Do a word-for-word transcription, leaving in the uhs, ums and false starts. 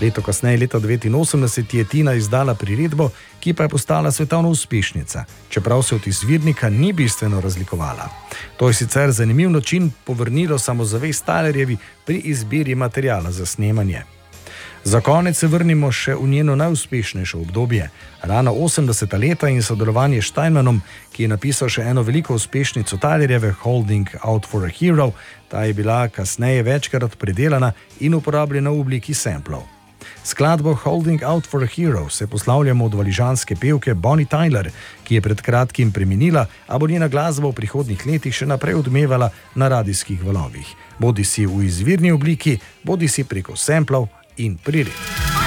Leto kasneje, leta devetinosemdeset, je Tina izdala priredbo, ki pa je postala svetovna uspešnica, čeprav se od izvirnika ni bistveno razlikovala. To je sicer zanimiv način povrnilo samozavest Tylerjevi pri izbiri materiala za snemanje. Za konec se vrnimo še v njeno najuspešnejše obdobje, rana osemdeseta leta in sodelovanje s Steinmanom, ki je napisal še eno veliko uspešnico Tylerjeve, Holding Out for a Hero. Ta je bila kasneje večkrat predelana in uporabljena v obliki samplov. Skladbo Holding Out for a Hero se poslavljamo od valižanske pevke Bonnie Tyler, ki je pred kratkim preminila, a bo njena glasba v prihodnjih letih še naprej odmevala na radijskih valovih, bodi si v izvirni obliki, bodi si preko samplov in priredb.